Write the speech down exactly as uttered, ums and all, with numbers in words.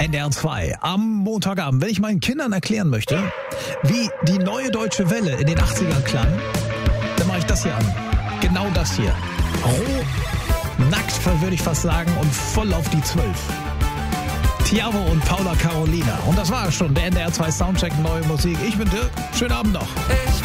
N D R zwei am Montagabend. Wenn ich meinen Kindern erklären möchte, wie die neue Deutsche Welle in den achtzigern klang, dann mache ich das hier an. Genau das hier. Roh, nackt, würde ich fast sagen, und voll auf die Zwölf. Tiavo und Paula Carolina. Und das war schon der N D R zwei Soundcheck, neue Musik. Ich bin Dirk. Schönen Abend noch. Ich